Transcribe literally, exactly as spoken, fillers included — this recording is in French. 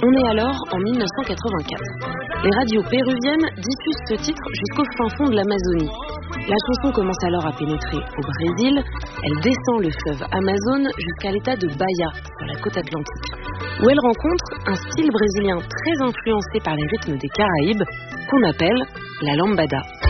On est alors en mille neuf cent quatre-vingt-quatre. Les radios péruviennes diffusent ce titre jusqu'au fin fond de l'Amazonie. La chanson commence alors à pénétrer au Brésil. Elle descend le fleuve Amazone jusqu'à l'état de Bahia, sur la côte atlantique, où elle rencontre un style brésilien très influencé par les rythmes des Caraïbes, qu'on appelle la lambada.